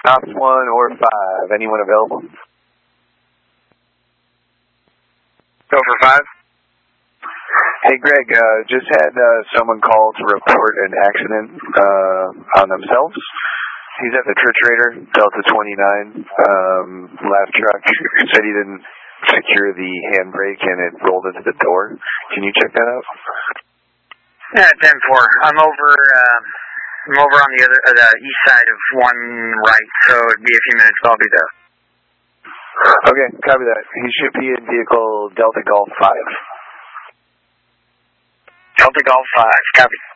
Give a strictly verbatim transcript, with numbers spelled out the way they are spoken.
Ops one or five. Anyone available? Go for five. Hey, Greg, uh, just had uh, someone call to report an accident uh, on themselves. He's at the Refrigerator, Delta twenty-nine, um, last truck. Said he didn't secure the handbrake and it rolled into the door. Can you check that out? Yeah, ten four. I'm over, uh, I'm over on the other, uh, the east side of one right, so it'll be a few minutes, I'll be there. Okay, copy that. He should be in vehicle Delta Golf five. Delta Golf five, copy.